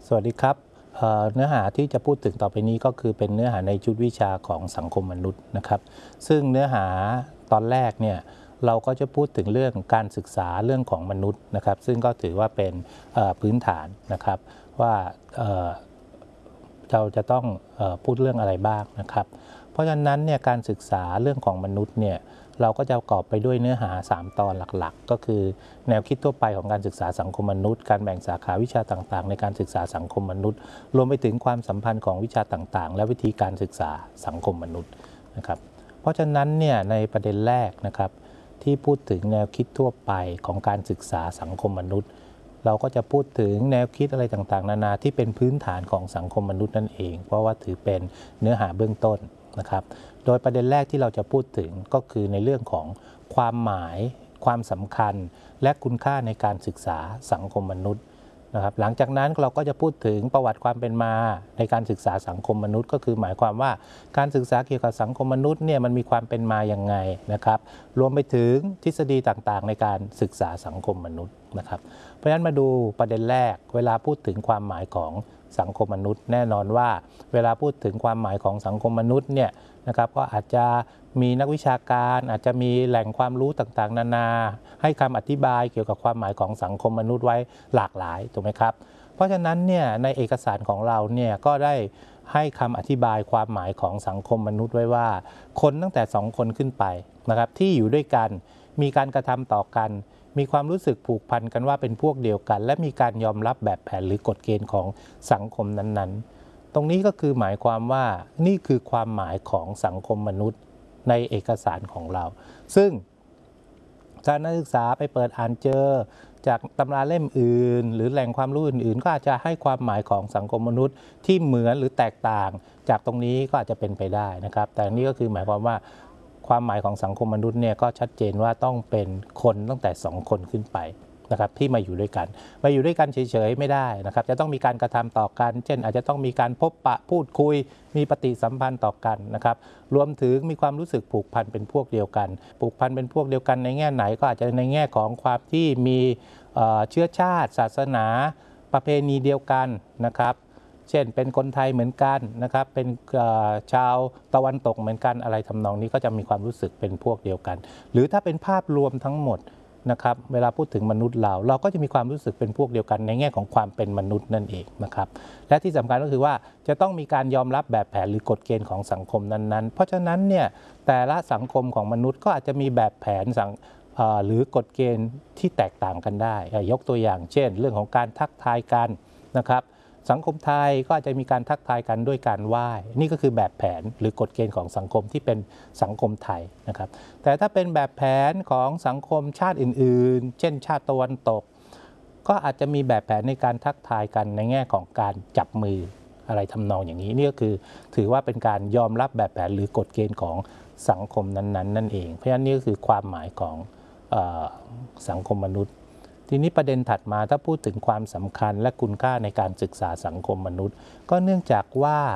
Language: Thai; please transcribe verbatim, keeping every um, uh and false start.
สวัสดีครับเเนื้อหาที่จะพูดถึงต่อไปนี้ก็คือเป็นเนื้อหาในชุดวิชาของสังคมมนุษย์นะครับซึ่งเนื้อหาตอนแรกเนี่ยเราก็จะพูดถึงเรื่องการศึกษาเรื่องของมนุษย์นะครับซึ่งก็ถือว่าเป็นพื้นฐานนะครับว่าเราจะต้องพูดเรื่องอะไรบ้างนะครับเพราะฉะนั้นเนี่ยการศึกษาเรื่องของมนุษย์เนี่ยเราก็จะประกอบไปด้วยเนื้อหาสามตอนหลักๆก็คือแนวคิดทั่วไปของการศึกษาสังคมมนุษย์การแบ่งสาขาวิชาต่างๆในการศึกษาสังคมมนุษย์รวมไปถึงความสัมพันธ์ของวิชาต่างๆและวิธีการศึกษาสังคมมนุษย์นะครับเพราะฉะนั้นเนี่ยในประเด็นแรกนะครับที่พูดถึงแนวคิดทั่วไปของการศึกษาสังคมมนุษย์เราก็จะพูดถึงแนวคิดอะไรต่างๆนานาที่เป็นพื้นฐานของสังคมมนุษย์นั่นเองเพราะว่าถือเป็นเนื้อหาเบื้องต้นนะครับโดยประเด็นแรกที่เราจะพูดถึงก็คือในเรื่องของความหมายความสำคัญและคุณค่าในการศึกษาสังคมมนุษย์นะครับหลังจากนั้นเราก็จะพูดถึงประวัติความเป็นมาในการศึกษาสังคมมนุษย์ก็คือหมายความว่าการศึกษาเกี่ยวกับสังคมมนุษย์เนี่ยมันมีความเป็นมาอย่างไงนะครับรวมไปถึงทฤษฎีต่างๆในการศึกษาสังคมมนุษย์นะครับเพราะฉะนั้นมาดูประเด็นแรกเวลาพูดถึงความหมายของสังคมมนุษย์แน่นอนว่าเวลาพูดถึงความหมายของสังคมมนุษย์เนี่ยนะครับก็อาจจะมีนักวิชาการอาจจะมีแหล่งความรู้ต่างๆนานาให้คำอธิบายเกี่ยวกับความหมายของสังคมมนุษย์ไว้หลากหลายถูกไหมครับเพราะฉะนั้นเนี่ยในเอกสารของเราเนี่ยก็ได้ให้คำอธิบายความหมายของสังคมมนุษย์ไว้ว่าคนตั้งแต่สองคนขึ้นไปนะครับที่อยู่ด้วยกันมีการกระทำต่อกันมีความรู้สึกผูกพันกันว่าเป็นพวกเดียวกันและมีการยอมรับแบบแผนหรือกฎเกณฑ์ของสังคมนั้นๆตรงนี้ก็คือหมายความว่านี่คือความหมายของสังคมมนุษย์ในเอกสารของเราซึ่งถ้านักศึกษาไปเปิดอ่านเจอจากตำราเล่มอื่นหรือแหล่งความรู้อื่นๆก็อาจจะให้ความหมายของสังคมมนุษย์ที่เหมือนหรือแตกต่างจากตรงนี้ก็อาจจะเป็นไปได้นะครับแต่นี่ก็คือหมายความว่าความหมายของสังคมมนุษย์เนี่ยก็ชัดเจนว่าต้องเป็นคนตั้งแต่สองคนขึ้นไปนะครับที่มาอยู่ด้วยกันมาอยู่ด้วยกันเฉยๆไม่ได้นะครับจะต้องมีการกระทำต่อกันเช่นอาจจะต้องมีการพบปะพูดคุยมีปฏิสัมพันธ์ต่อกันนะครับรวมถึงมีความรู้สึกผูกพันเป็นพวกเดียวกันผูกพันเป็นพวกเดียวกันในแง่ไหนก็อาจจะในแง่ของความที่มีเชื้อชาติศาสนาประเพณีเดียวกันนะครับเช่นเป็นคนไทยเหมือนกันนะครับเป็นชาวตะวันตกเหมือนกันอะไรทำนองนี้ก็จะมีความรู้สึกเป็นพวกเดียวกันหรือถ้าเป็นภาพรวมทั้งหมดนะครับเวลาพูดถึงมนุษย์เราเราก็จะมีความรู้สึกเป็นพวกเดียวกันในแง่ของความเป็นมนุษย์นั่นเองนะครับและที่สำคัญก็คือว่าจะต้องมีการยอมรับแบบแผนหรือกฎเกณฑ์ของสังคมนั้นๆเพราะฉะนั้นเนี่ยแต่ละสังคมของมนุษย์ก็อาจจะมีแบบแผนสังหรือกฎเกณฑ์ที่แตกต่างกันได้ยกตัวอย่างเช่นเรื่องของการทักทายกันนะครับสังคมไทยก็อาจจะมีการทักทายกันด้วยการไหว้นี่ก็คือแบบแผนหรือกฎเกณฑ์ของสังคมที่เป็นสังคมไทยนะครับแต่ถ้าเป็นแบบแผนของสังคมชาติอื่นๆเช่นชาติตะวันตกก็อาจจะมีแบบแผนในการทักทายกันในแง่ของการจับมืออะไรทำนองอย่างนี้นี่ก็คือถือว่าเป็นการยอมรับแบบแผนหรือกฎเกณฑ์ของสังคมนั้นๆนั่นเองเพราะฉะนั้นนี่ก็คือความหมายของเอ่อสังคมมนุษย์ทีนี้ประเด็นถัดมาถ้าพูดถึงความสำคัญและคุณค่าในการศึกษาสังคมมนุษย์ก็เนื่องจากว่า